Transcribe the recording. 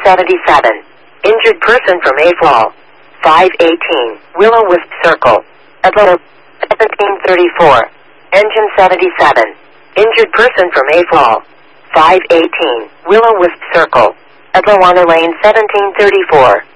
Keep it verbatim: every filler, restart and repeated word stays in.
seventy-seven. Injured person from A Fall. five eighteen. Will-O-Wisp Circle. About seventeen thirty-four. Engine seventy-seven. Injured person from A Fall. five eighteen. Will-O-Wisp Circle. About Lane seventeen thirty-four.